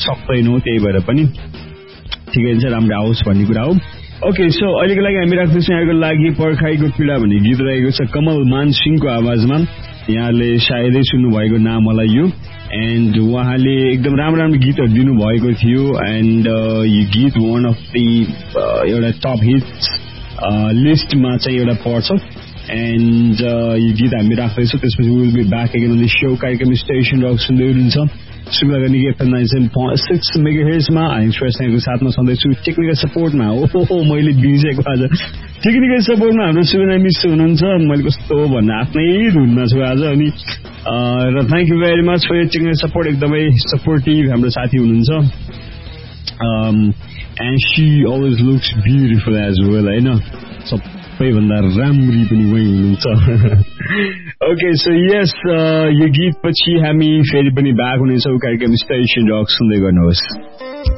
सक्दैनौँ, त्यही भएर पनि ठिकै छ, राम्रो आओस् भन्ने कुरा हो। ओके, सो अहिलेको लागि हामी राख्दैछौँ यहाँको लागि पर्खाइको पीडा भन्ने गीत रहेको छ कमल मानसिंहको आवाजमा। यहाँले सायदै सुन्नुभएको नाम मलाई यो, एन्ड उहाँले एकदम राम्रो राम्रो गीतहरू दिनुभएको थियो, एन्ड यो गीत वान अफ द एउटा टप हिट्स लिस्टमा चाहिँ एउटा पर्छ, एन्ड यो गीत हामी राख्दैछौँ। त्यसपछि will be back again on the so. कार्यक्रम स्टेसन रक सुन्दै हुनुहुन्छ सुन्दा गर्ने FM 97.6 मेगाहर्जमा। हामी श्रेष्ठको साथमा छँदैछु टेक्निकल सपोर्टमा। ओहो, मैले बिर्सेको आज टेक्निकल सपोर्टमा हाम्रो सुविना मिस हुनुहुन्छ। मैले कस्तो भन्न आफ्नै धुनमा छु आज। अनि र thank you very much for technical support, एकदमै सपोर्टिभ हाम्रो साथी हुनुहुन्छ। And C always looks beautiful as well, होइन, सबैभन्दा राम्री पनि उही हुनुहुन्छ। ओके, सो यस, यो गीत पछि हामी फेरि पनि ब्याक हुनेछौँ। कार्यक्रम स्टेसन रक सुन्दै गर्नुहोस्।